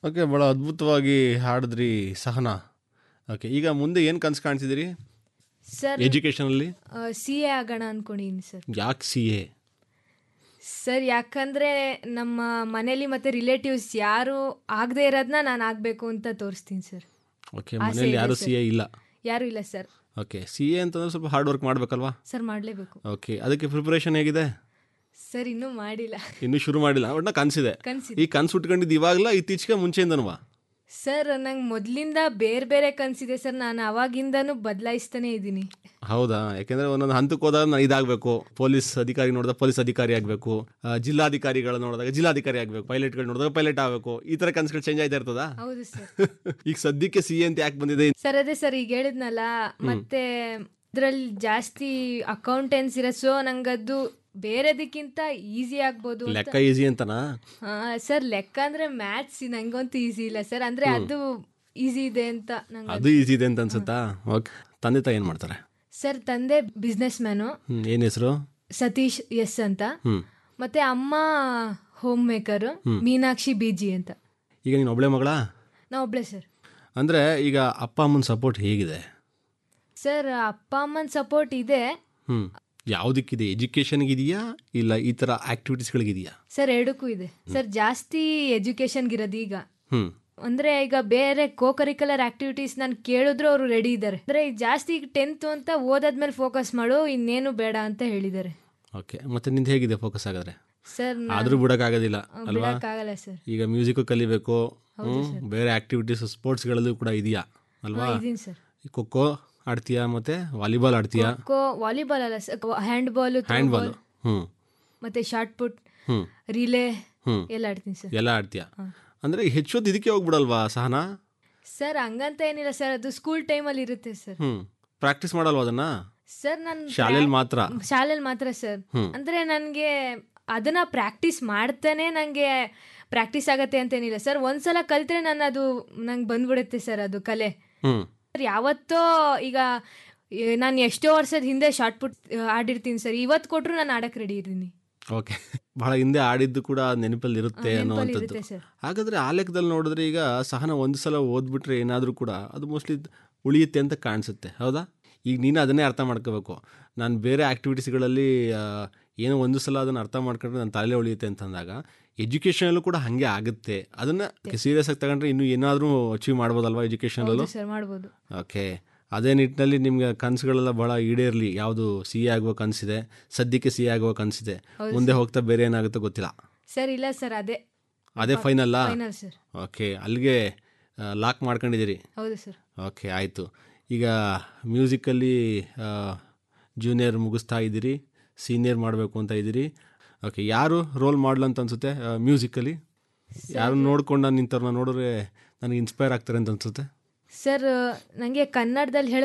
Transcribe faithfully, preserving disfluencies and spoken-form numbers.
Okay, ಭಾಳ ಅದ್ಭುತವಾಗಿ ಹಾಡಿದ್ರಿ Sahana. Okay, ಈಗ ಮುಂದೆ ಏನು ಕನಸು ಕಾಣ್ತಿದ್ದೀರಿ ಸರ್ ಎಜುಕೇಷನಲ್ಲಿ? ಸಿ ಎ ಆಗೋಣ ಅನ್ಕೊಂಡಿದ್ದೀನಿ ಸರ್. ಯಾಕೆ ಸಿ ಎ? ಸರ್ ಯಾಕಂದರೆ ನಮ್ಮ ಮನೇಲಿ ಮತ್ತು ರಿಲೇಟಿವ್ಸ್ ಯಾರು ಆಗದೆ ಇರೋದನ್ನ ನಾನು ಆಗಬೇಕು ಅಂತ ತೋರಿಸ್ತೀನಿ ಸರ್. ಓಕೆ, ಮನೇಲಿ ಯಾರು ಸಿ ಎ ಇಲ್ಲ? ಯಾರೂ ಇಲ್ಲ ಸರ್. ಓಕೆ, ಸಿ ಎ ಅಂತಂದ್ರೆ ಸ್ವಲ್ಪ ಹಾರ್ಡ್ ವರ್ಕ್ ಮಾಡಬೇಕಲ್ವಾ? ಸರ್ ಮಾಡಲೇಬೇಕು. ಓಕೆ, ಅದಕ್ಕೆ ಪ್ರಿಪ್ರೇಷನ್ ಹೇಗಿದೆ? ಸರ್ ಇನ್ನೂ ಮಾಡಿಲ್ಲ. ಇನ್ನೂ ಶುರು ಮಾಡಿಲ್ಲ, ಒಟ್ಟಿನ ಕನಸಿದೆ. ಕನಸಿದೆ. ಈ ಕನಸು ಉಟ್ಕೊಂಡಿದ್ದು ಇವಾಗಲ ಇತ್ತೀಚೆಗೆ ಮುಂಚೆಯಿಂದನವಾ? ಸರ್ ನಂಗೆ ಮೊದಲಿಂದ ಬೇರೆ ಬೇರೆ ಕನಸಿದೆ ಸರ್. ನಾನು ಅವಾಗಿಂದನೂ ಬದಲಾಯಿಸ್ತಾನೆ ಇದ್ದೀನಿ. ಹೌದಾ? ಯಾಕೆಂದ್ರೆ ಒಂದೊಂದು ಹಂತಕ್ಕೆ ಹೋದಾಗ ನಾನು ಇದಾಗಬೇಕು, ಪೊಲೀಸ್ ಅಧಿಕಾರಿ ನೋಡಿದಾಗ ಪೊಲೀಸ್ ಅಧಿಕಾರಿ ಆಗಬೇಕು, ಜಿಲ್ಲಾಧಿಕಾರಿಗಳು ನೋಡಿದಾಗ ಜಿಲ್ಲಾಧಿಕಾರಿ ಆಗಬೇಕು, ಪೈಲಟ್ಗಳು ನೋಡಿದಾಗ ಪೈಲಟ್ ಆಗಬೇಕು, ಈ ಥರ ಕನಸುಗಳು ಚೇಂಜ್ ಆಯ್ತಾ ಇರ್ತದಾ? ಹೌದು ಸರ್. ಈಗ ಸದ್ಯಕ್ಕೆ ಸಿ ಎ ಅಂತ ಯಾಕೆ ಬಂದಿದೆ? ಸರ್ ಅದೇ ಸರ್ ಈಗ ಹೇಳಿದ್ನಲ್ಲ, ಮತ್ತೆ ಇದ್ರಲ್ಲಿ ಜಾಸ್ತಿ ಅಕೌಂಟೆನ್ಸ್ ಇರೋ, ಸೊ ನಂಗದು ಬೇರೆದಕ್ಕಿಂತ ಈಸಿ ಆಗ್ಬೋದು. ಲೆಕ್ಕ ಈಸಿ ಅಂತನಾ? ಹಾ ಸರ್, ಲೆಕ್ಕ ಅಂದ್ರೆ ಮ್ಯಾಥ್ಸ್ ನಂಗಂತೂ ಈಸಿ ಇಲ್ಲ ಸರ್. ಅಂದ್ರೆ ಅದು ಈಸಿ ಇದೆ ಅಂತ ನಂಗೆ. ಅದು ಈಸಿ ಇದೆ ಅಂತ ಅನ್ಸುತ್ತಾ? ಓಕೆ, ತಂದೆ ತಾಯಿ ಏನು ಮಾಡ್ತಾರೆ? ಸರ್ ತಂದೆ ಬಿಸ್ನೆಸ್ ಮ್ಯಾನು. ಏನು ಹೆಸರು? ಸತೀಶ್ ಎಸ್ ಅಂತ. ಹ್ಮ್. ಮತ್ತೆ ಅಮ್ಮ ಹೋಮ್ ಮೇಕರು ಮೀನಾಕ್ಷಿ ಬಿಜಿ ಅಂತ. ಈಗ ನೀನು ಒಬ್ಳೆ ಮಗಳ? ನಾ ಒಬ್ಳೆ ಸರ್. ಅಂದರೆ ಈಗ ಅಪ್ಪ ಅಮ್ಮನ ಸಪೋರ್ಟ್ ಹೇಗಿದೆ? ಸರ್ ಅಪ್ಪ ಅಮ್ಮನ ಸಪೋರ್ಟ್ ಇದೆ. ಹ್ಮ್. ಯಾವುದಕ್ಕಿದೆ? ಎಜುಕೇಷನ್ಗಿದೆಯಾ ಇಲ್ಲ ಈ ಥರ ಆಕ್ಟಿವಿಟೀಸ್ಗಳಿಗಿದೆಯಾ? ಸರ್ ಎರಡಕ್ಕೂ ಇದೆ ಸರ್. ಜಾಸ್ತಿ ಎಜುಕೇಶನ್ಗಿರೋದು ಈಗ. ಹ್ಮ್. ಅಂದ್ರೆ ಈಗ ಬೇರೆ ಕೋ ಕರಿಕ್ಯುಲರ್ ಆಕ್ಟಿವಿಟೀಸ್ ನಾನು ಕೇಳಿದ್ರು ಅವರು ರೆಡಿ ಇದ್ದಾರೆ. ಅಂದ್ರೆ ಜಾಸ್ತಿ ಈಗ ಟೆಂತ್ ಅಂತ ಓದಾದ್ಮೇಲೆ ಫೋಕಸ್ ಮಾಡು, ಇನ್ನೇನು ಬೇಡ ಅಂತ ಹೇಳಿದ್ದಾರೆ. ಓಕೆ, ಮತ್ತೆ ನಿಂದು ಹೇಗಿದೆ ಫೋಕಸ್ ಆಗಿದ್ರೆ? ಸರ್ ಆದರೂ ಬಿಡೋಕ್ಕಾಗೋದಿಲ್ಲ ಅಲ್ವಾ? ಆಗಲ್ಲ ಸರ್. ಈಗ ಮ್ಯೂಸಿಕ್ಕು ಕಲಿಬೇಕು, ಬೇರೆ ಆಕ್ಟಿವಿಟೀಸ್ ಸ್ಪೋರ್ಟ್ಸ್ಗಳಲ್ಲೂ ಕೂಡ ಇದೆಯಾ ಅಲ್ವಾ? ಇದೀನಿ ಸರ್. ಖೋಖೋ ಆಡ್ತೀಯಾ, ಮತ್ತೆ ವಾಲಿಬಾಲ್ ಆಡ್ತೀಯಾ? ಖೋ ವಾಲಿಬಾಲ್ ಅಲ್ಲ sir, hand ball, hand ball, ಹ್ಞೂ, ಮತ್ತೆ ಶಾರ್ಟ್ ಪುಟ್, ಹ್ಞೂ, ರಿಲೇ ಹ್ಞೂ ಎಲ್ಲ ಆಡ್ತೀನಿ ಸರ್. ಎಲ್ಲ ಆಡ್ತೀಯಾ? ಅಂದರೆ ಹೆಚ್ಚೊತ್ತು ಇದಕ್ಕೆ ಹೋಗ್ಬಿಡಲ್ವಾ ಸಹನಾ? ಸರ್ ಹಂಗಂತ ಏನಿಲ್ಲ ಸರ್, ಅದು ಸ್ಕೂಲ್ ಟೈಮಲ್ಲಿ ಇರುತ್ತೆ ಸರ್. ಹ್ಞೂ. ಪ್ರಾಕ್ಟೀಸ್ ಮಾಡಲ್ವಾ ಅದನ್ನ? ಸರ್ ನಾನು ಶಾಲೆಯಲ್ಲಿ ಮಾತ್ರ? ಶಾಲೆಯಲ್ಲಿ ಮಾತ್ರ ಸರ್. ಅಂದರೆ ನನಗೆ ಅದನ್ನ ಪ್ರಾಕ್ಟೀಸ್ ಮಾಡ್ತಾನೆ ನನಗೆ ಪ್ರಾಕ್ಟೀಸ್ ಆಗತ್ತೆ ಅಂತೇನಿಲ್ಲ ಸರ್. ಒಂದ್ಸಲ ಕಲ್ತ್ರೆ ನಾನು ಅದು ನಂಗೆ ಬಂದ್ಬಿಡುತ್ತೆ ಸರ್, ಅದು ಕಲೆ. ಹ್ಞೂ. ಯಾವತ್ತೋ ಈಗ ನಾನು ಎಷ್ಟೋ ವರ್ಷದ ಹಿಂದೆ ಶಾರ್ಟ್ ಪುಟ್ ಆಡಿರ್ತೀನಿ ಸರ್. ಇವತ್ತು ಕೊಟ್ಟರು ನಾನು ಆಡಕ್ಕೆ ರೆಡಿ ಇದ್ದೀನಿ. ಓಕೆ, ಬಹಳ ಹಿಂದೆ ಆಡಿದ್ದು ಕೂಡ ನೆನಪಲ್ಲಿ ಇರುತ್ತೆ ಅನ್ನೋವಂಥದ್ದು. ಹಾಗಾದರೆ ಆ ಲೆಕ್ಕದಲ್ಲಿ ನೋಡಿದ್ರೆ ಈಗ ಸಹನ ಒಂದು ಸಲ ಓದ್ಬಿಟ್ರೆ ಏನಾದರೂ ಕೂಡ ಅದು ಮೋಸ್ಟ್ಲಿ ಉಳಿಯುತ್ತೆ ಅಂತ ಕಾಣಿಸುತ್ತೆ, ಹೌದಾ? ಈಗ ನೀನು ಅದನ್ನೇ ಅರ್ಥ ಮಾಡ್ಕೋಬೇಕು. ನಾನು ಬೇರೆ ಆ್ಯಕ್ಟಿವಿಟೀಸ್ಗಳಲ್ಲಿ ಏನೋ ಒಂದು ಸಲ ಅದನ್ನು ಅರ್ಥ ಮಾಡ್ಕೊಂಡ್ರೆ ನನ್ನ ತಲೆ ಉಳಿಯುತ್ತೆ ಅಂತಂದಾಗ ಎಜುಕೇಷನಲ್ಲೂ ಕೂಡ ಹಾಗೆ ಆಗುತ್ತೆ. ಅದನ್ನು ಸೀರಿಯಸ್ ಆಗಿ ತಗೊಂಡ್ರೆ ಇನ್ನೂ ಏನಾದರೂ ಅಚೀವ್ ಮಾಡ್ಬೋದಲ್ವಾ ಎಜುಕೇಷನಲ್ಲೂ? ಸರ್ ಮಾಡ್ಬೋದು. ಓಕೆ, ಅದೇ ನಿಟ್ಟಿನಲ್ಲಿ ನಿಮ್ಗೆ ಕನಸುಗಳೆಲ್ಲ ಭಾಳ ಈಡೇರಲಿ. ಯಾವುದು ಸಿ ಎ ಆಗುವ ಕನಸಿದೆ, ಸದ್ಯಕ್ಕೆ ಸಿ ಎ ಆಗುವ ಕನಸಿದೆ, ಮುಂದೆ ಹೋಗ್ತಾ ಬೇರೆ ಏನಾಗುತ್ತೋ ಗೊತ್ತಿಲ್ಲ ಸರ್. ಇಲ್ಲ ಸರ್, ಅದೇ ಅದೇ ಫೈನಲ್ಲ? Final sir. ಓಕೆ, ಅಲ್ಲಿಗೆ ಲಾಕ್ ಮಾಡ್ಕೊಂಡಿದ್ದೀರಿ? ಹೌದು ಸರ್. ಓಕೆ, ಆಯಿತು. ಈಗ ಮ್ಯೂಸಿಕಲ್ಲಿ ಜೂನಿಯರ್ ಮುಗಿಸ್ತಾ ಇದ್ದೀರಿ, ಸೀನಿಯರ್ ಮಾಡಬೇಕು ಅಂತ ಇದ್ದೀರಿ. ಓಕೆ, ಯಾರು ರೋಲ್ ಮಾಡಲ್ ಅಂತ ಅನಿಸುತ್ತೆ ಮ್ಯೂಸಿಕಲ್ಲಿ? ಯಾರು ನೋಡ್ಕೊಂಡು ನಾನು ನಿಂತವ್ರನ್ನ ನೋಡಿದ್ರೆ ನನಗೆ ಇನ್ಸ್ಪೈರ್ ಆಗ್ತಾರೆ ಅಂತ ಅನಿಸುತ್ತೆ? ಸರ್ ನನಗೆ ಕನ್ನಡದಲ್ಲಿ ಹೇಳ